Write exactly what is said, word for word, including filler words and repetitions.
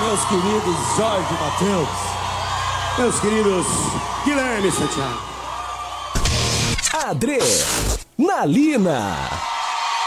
meus queridos Jorge Mateus, meus queridos Guilherme Santiago. Adrê, Nalina.